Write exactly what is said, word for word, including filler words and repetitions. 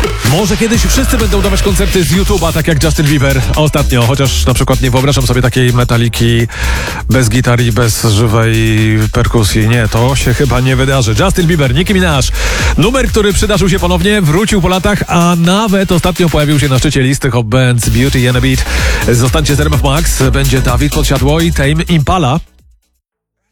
Może kiedyś wszyscy będą dawać koncerty z YouTube'a, tak jak Justin Bieber ostatnio, chociaż na przykład nie wyobrażam sobie takiej metaliki bez gitar i bez żywej perkusji. Nie, to się chyba nie wydarzy. Justin Bieber, Nicki Minaj. Numer, który przydarzył się ponownie, wrócił po latach, a nawet ostatnio pojawił się na szczycie listy Hot Bands Beauty and a Beat. Zostańcie z R M F Max, będzie Dawid Podsiadło i Tame Impala.